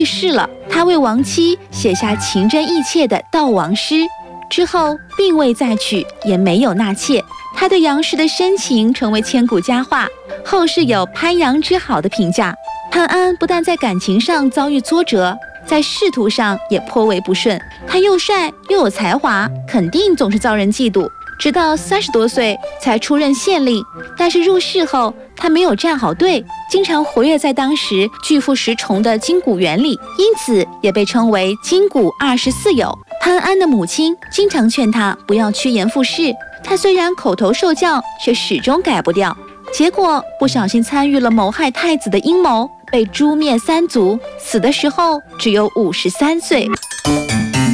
去世了，他为亡妻写下情真意切的悼亡诗，之后并未再娶，也没有纳妾。他对杨氏的深情成为千古佳话，后世有潘杨之好的评价。潘安不但在感情上遭遇挫折，在仕途上也颇为不顺。他又帅又有才华，肯定总是遭人嫉妒。直到30多岁才出任县令，但是入仕后他没有站好队，经常活跃在当时巨富实崇的金谷园里，因此也被称为金谷24友。潘安的母亲经常劝他不要趋炎附势，他虽然口头受教，却始终改不掉。结果不小心参与了谋害太子的阴谋，被诛灭3族，死的时候只有53岁。